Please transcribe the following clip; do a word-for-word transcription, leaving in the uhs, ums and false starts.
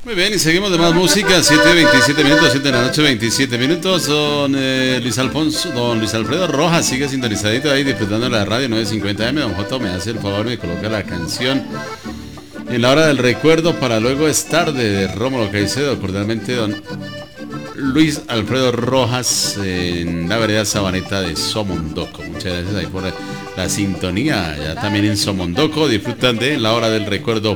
Muy bien, y seguimos de más música, siete veintisiete minutos, siete de la noche, veintisiete minutos. Don eh, Luis Alfonso, don Luis Alfredo Rojas sigue sintonizadito ahí disfrutando de la radio nueve cincuenta eme. Don Joto me hace el favor y me coloca la canción En la hora del recuerdo para luego es tarde de Rómulo Caicedo, cordialmente don Luis Alfredo Rojas en la vereda Sabaneta de Somondoco. Muchas gracias ahí por la sintonía. Ya también en Somondoco disfrutan de la hora del recuerdo